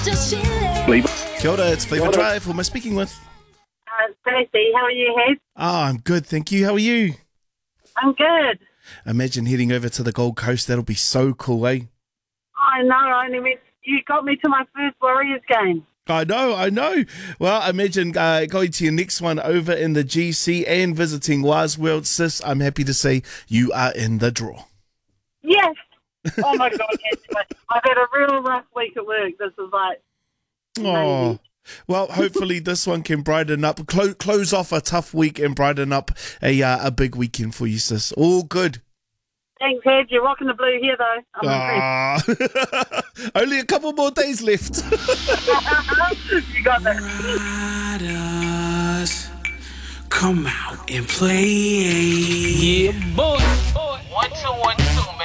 Kia ora, it's Flavour Drive. Who am I speaking with? Stacey, how are you, Hed? I'm good, thank you. How are you? I'm good. Imagine heading over to the Gold Coast. That'll be so cool, eh? I know, you got me to my first Warriors game. I know. Well, imagine going to your next one over in the GC and visiting Waz World. Sis, I'm happy to say you are in the draw. Yes. Oh, my God, yes. I've had a real rough week at work. This is amazing. Oh, well, hopefully this one can brighten up, close off a tough week and brighten up a big weekend for you, sis. All good. Thanks, Hed. You're rocking the blue here, though. I'm impressed. Only a couple more days left. You got that. Riders, come out and play. Yeah, boy. 1, 2, 1, 2.